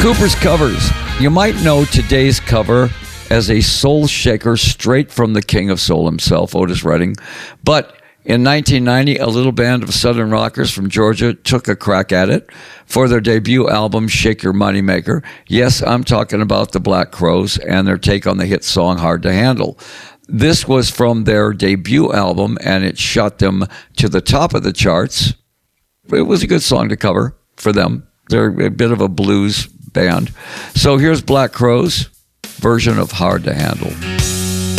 Cooper's covers. You might know today's cover as a soul shaker straight from the king of soul himself, Otis Redding. But in 1990, a little band of Southern rockers from Georgia took a crack at it for their debut album, Shake Your Moneymaker. Yes, I'm talking about the Black Crowes and their take on the hit song, Hard to Handle. This was from their debut album, and it shot them to the top of the charts. It was a good song to cover for them. They're a bit of a blues band. So here's Black Crowes' version of Hard to Handle.